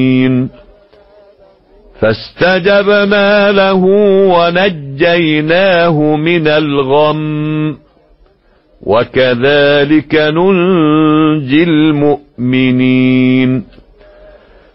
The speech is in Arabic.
فاستجبنا له ونجيناه من الغم وكذلك ننجي المؤمنين.